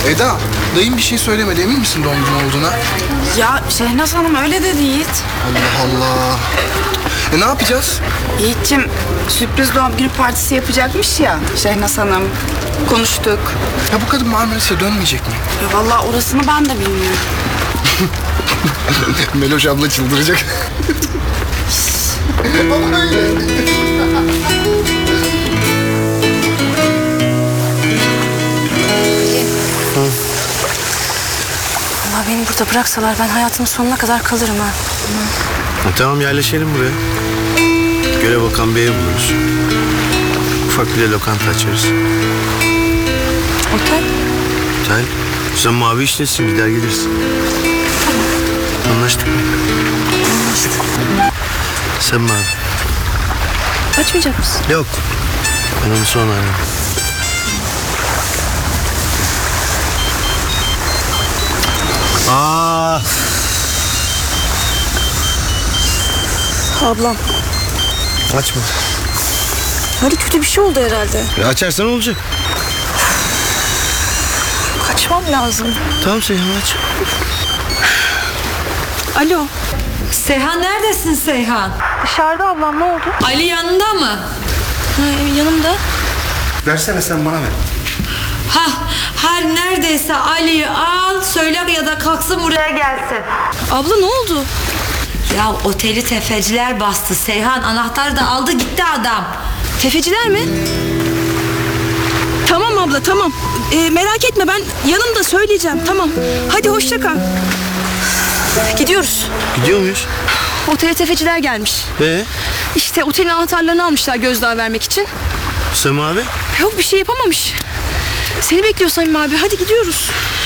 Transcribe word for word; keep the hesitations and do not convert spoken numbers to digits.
Eda, dayım bir şey söylemedi. Emin misin doğum günü olduğuna? Ya Şehnaz Hanım öyle dedi Yiğit. Allah Allah. E ne yapacağız? Yiğit'cim sürpriz doğum günü partisi yapacakmış ya Şehnaz Hanım. Konuştuk. Ya bu kadın Marmaris'e dönmeyecek mi? Ya vallahi orasını ben de bilmiyorum. Meloş abla çıldıracak. Ama öyle. Allah beni burada bıraksalar ben hayatımın sonuna kadar kalırım ha. E, tamam yerleşelim buraya. Görev bakan bir ev buluruz. Ufak bir de lokanta açarız. Otel? Otel. Sen mavi işlesin gider gelirsin. Tamam. Anlaştık mı? Anlaştık. Sen mavi. Açmayacak mısın? Yok. Ben onu sonra ararım. Aa. Ablam. Açma. Hadi kötü bir şey oldu herhalde. Ya açarsan olacak. Kaçmam lazım. Tamam Seyhan aç. Alo. Seyhan neredesin Seyhan? Dışarıda ablam ne oldu? Ali yanında mı? Ha, yanımda. Versene sen bana ver. Ha, her neredeyse Ali'yi al söyle ya da kalksın buraya gelsin. Abla ne oldu? Ya oteli tefeciler bastı Seyhan, anahtarı da aldı gitti adam. Tefeciler mi? Tamam abla tamam. Ee, merak etme ben yanımda söyleyeceğim tamam. Hadi hoşça kal. Gidiyoruz. Gidiyor muyuz? Otele tefeciler gelmiş. Ee? İşte otelin anahtarlarını almışlar gözdağı vermek için. Sema abi? Yok bir şey yapamamış. Seni bekliyor Samim abi hadi gidiyoruz.